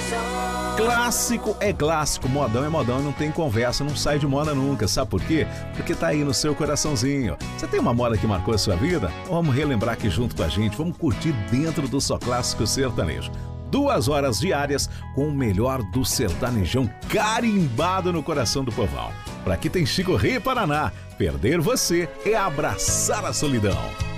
Clássico é clássico, modão é modão, não tem conversa, não sai de moda nunca. Sabe por quê? Porque tá aí no seu coraçãozinho. Você tem uma moda que marcou a sua vida? Vamos relembrar aqui junto com a gente, vamos curtir dentro do Só Clássico Sertanejo. 2 horas diárias com o melhor do sertanejão carimbado no coração do povão. Por aqui tem Chico Rei Paraná. Perder você é abraçar a solidão.